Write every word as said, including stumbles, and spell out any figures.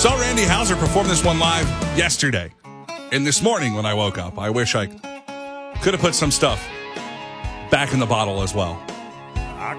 Saw Randy Houser perform this one live yesterday. And this morning when I woke up, I wish I could have put some stuff back in the bottle as well.